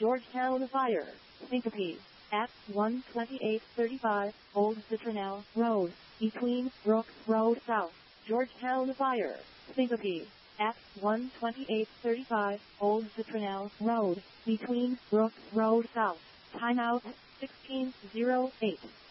Georgetown Fire, Syncope, at 12835 Old Citronelle Road, between Brooks Road South. Georgetown Fire, Syncope, at 12835 Old Citronelle Road, between Brooks Road South. Timeout 1608.